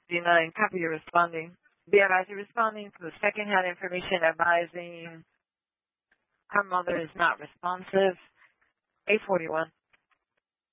D9, copy you responding. Be advised you're responding to the second-hand information advising her mother is not responsive. 841.